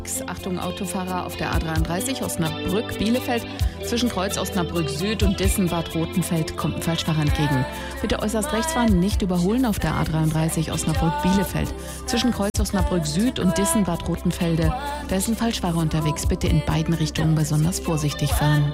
Achtung, Autofahrer auf der A33 Osnabrück-Bielefeld. Zwischen Kreuz Osnabrück Süd und Dissen-Bad Rotenfeld kommt ein Falschfahrer entgegen. Bitte äußerst rechts fahren, nicht überholen auf der A33 Osnabrück-Bielefeld. Zwischen Kreuz Osnabrück Süd und Dissen-Bad Rotenfelde. Da ist ein Falschfahrer unterwegs. Bitte in beiden Richtungen besonders vorsichtig fahren.